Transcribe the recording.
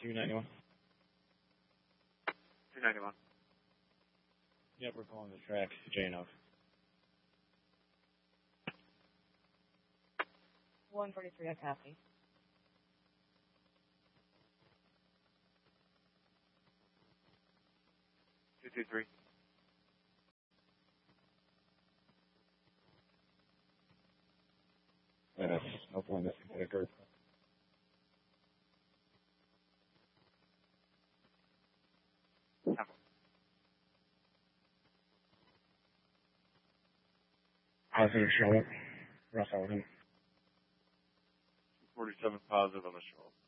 291. 291. Yep, we're calling the track J and O. 143, I copy. Two, two, three. Hopefully this is quicker. Positive show. Russ Owen. 47 positive on the show.